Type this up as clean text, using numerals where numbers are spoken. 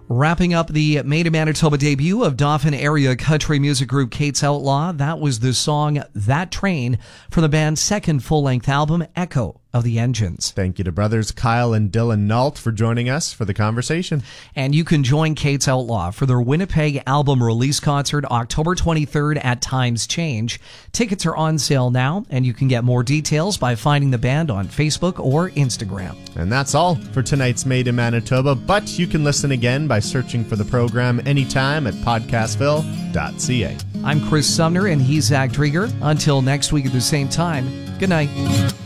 Wrapping up the Made in Manitoba debut of Dauphin area country music group Kate's Outlaw, that was the song That Train from the band's second full-length album, Echo of the Engines. Thank you to brothers Kyle and Dylan Nault for joining us for the conversation. And you can join Kate's Outlaw for their Winnipeg album release concert October 23rd at Times Change. Tickets are on sale now, and you can get more details by finding the band on Facebook or Instagram. And that's all for tonight's Made in Manitoba, but you can listen again by searching for the program anytime at podcastville.ca. I'm Chris Sumner, and he's Zach Drieger. Until next week at the same time, good night.